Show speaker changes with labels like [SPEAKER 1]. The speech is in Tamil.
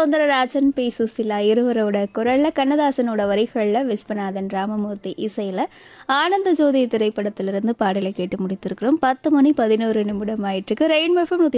[SPEAKER 1] சௌந்தரராஜன், பி சுசிலா இருவரோட குரல்ல, கண்ணதாசனோட வரிகள்ல, விஸ்வநாதன் ராமமூர்த்தி இசையில ஆனந்த ஜோதி திரைப்படத்திலிருந்து பாடலை கேட்டு முடித்திருக்கிறோம். 10 மணி 11 நிமிடம் ஆயிட்டு இருக்கு. Rainbow FM